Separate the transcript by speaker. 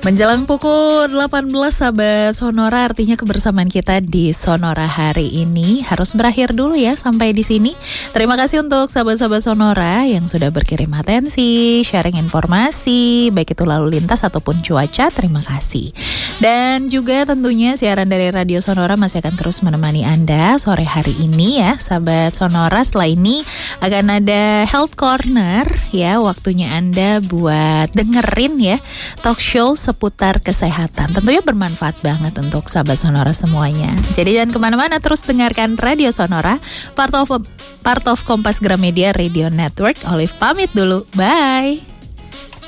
Speaker 1: Menjelang pukul 18 sahabat Sonora, artinya kebersamaan kita di Sonora hari ini harus berakhir dulu ya sampai di sini. Terima kasih untuk sahabat-sahabat Sonora yang sudah berkirim atensi, sharing informasi, baik itu lalu lintas ataupun cuaca, terima kasih. Dan juga tentunya siaran dari Radio Sonora masih akan terus menemani Anda sore hari ini ya sahabat Sonora. Setelah ini akan ada Health Corner ya, waktunya Anda buat dengerin ya talk show seputar kesehatan. Tentunya bermanfaat banget untuk sahabat Sonora semuanya. Jadi jangan kemana-mana, terus dengarkan Radio Sonora, part of Kompas Gramedia Radio Network. Olive pamit dulu, bye.